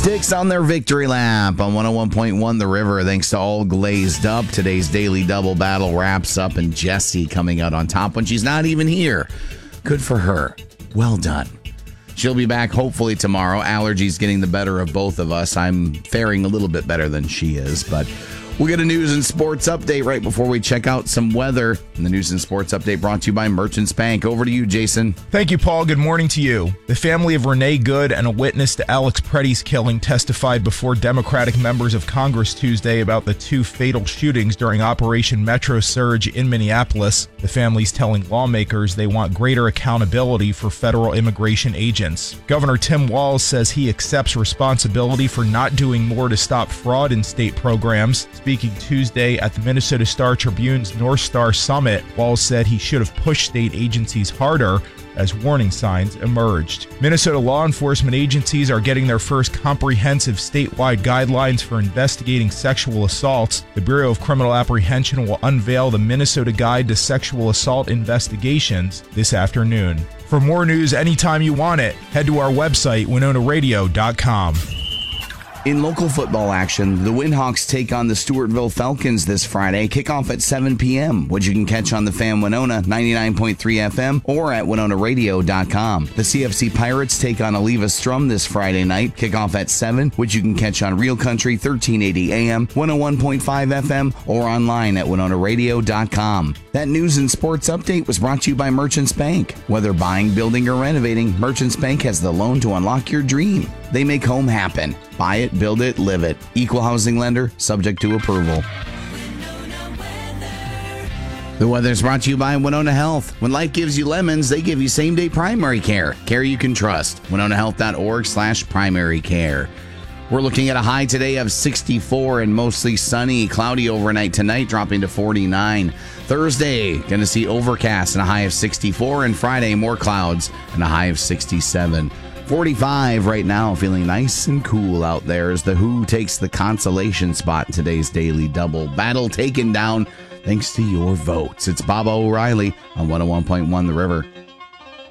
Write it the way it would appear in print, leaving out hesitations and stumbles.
Sticks on their victory lap on 101.1 The River. Thanks to All Glazed Up. Today's Daily Double battle wraps up, and Jessie coming out on top when she's not even here. Good for her. Well done. She'll be back hopefully tomorrow. Allergies getting the better of both of us. I'm faring a little bit better than she is, but we'll get a news and sports update right before we check out some weather. And the news and sports update brought to you by Merchants Bank. Over to you, Jason. Thank you, Paul. Good morning to you. The family of Renee Good and a witness to Alex Pretty's killing testified before Democratic members of Congress Tuesday about the two fatal shootings during Operation Metro Surge in Minneapolis. The family's telling lawmakers they want greater accountability for federal immigration agents. Governor Tim Walz says he accepts responsibility for not doing more to stop fraud in state programs. Speaking Tuesday at the Minnesota Star Tribune's North Star Summit, Walz said he should have pushed state agencies harder as warning signs emerged. Minnesota law enforcement agencies are getting their first comprehensive statewide guidelines for investigating sexual assaults. The Bureau of Criminal Apprehension will unveil the Minnesota Guide to Sexual Assault Investigations this afternoon. For more news anytime you want it, head to our website, WinonaRadio.com. In local football action, the Windhawks take on the Stewartville Falcons this Friday. Kickoff at 7 p.m., which you can catch on the Fan Winona 99.3 FM or at WinonaRadio.com. The CFC Pirates take on Aliva Strum this Friday night. Kickoff at 7, which you can catch on Real Country 1380 AM, 101.5 FM, or online at WinonaRadio.com. That news and sports update was brought to you by Merchants Bank. Whether buying, building, or renovating, Merchants Bank has the loan to unlock your dream. They make home happen. Buy it, build it, live it. Equal housing lender, subject to approval. The weather is brought to you by Winona Health. When life gives you lemons, they give you same-day primary care. Care you can trust. WinonaHealth.org/primary care. We're looking at a high today of 64 and mostly sunny, cloudy overnight tonight, dropping to 49. Thursday, going to see overcast and a high of 64, and Friday, more clouds and a high of 67. 45 right now, feeling nice and cool out there as the Who takes the consolation spot in today's Daily Double. Battle taken down thanks to your votes. It's Bob O'Reilly on 101.1 The River.